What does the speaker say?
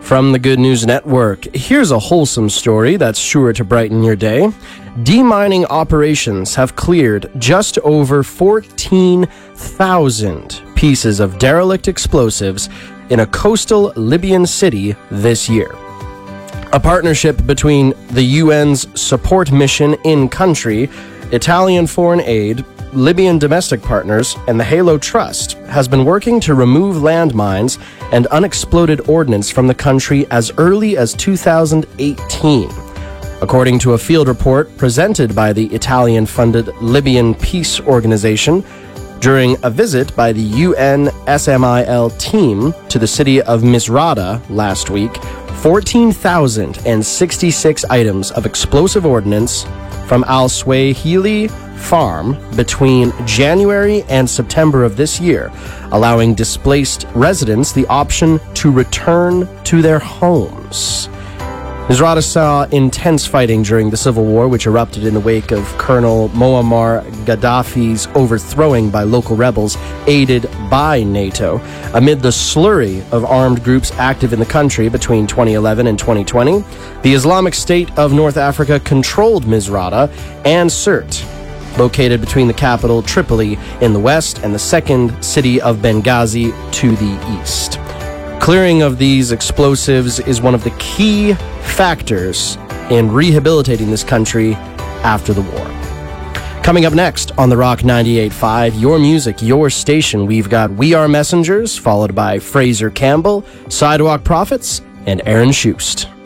From the Good News Network, here's a wholesome story that's sure to brighten your day. Demining operations have cleared just over 14,000 pieces of derelict explosives in a coastal Libyan city this year. A partnership between the UN's support mission in country, Italian foreign aid, Libyan domestic partners, and the Halo Trust has been working to remove landmines and unexploded ordnance from the country as early as 2018. According to a field report presented by the Italian-funded Libyan Peace Organization, during a visit by the UN SMIL team to the city of Misrata last week, 14,066 items of explosive ordnance from Al Swahili farm between January and September of this year, allowing displaced residents the option to return to their homes. Misrata saw intense fighting during the civil war, which erupted in the wake of Colonel Muammar Gaddafi's overthrowing by local rebels aided by NATO. Amid the slurry of armed groups active in the country between 2011 and 2020, the Islamic State of North Africa controlled Misrata and Sirte, located between the capital Tripoli in the west and the second city of Benghazi to the east. Clearing of these explosives is one of the key factors in rehabilitating this country after the war. Coming up next on The Rock 98.5, your music, your station, we've got We Are Messengers, followed by Fraser Campbell, Sidewalk Prophets, and Aaron Schust.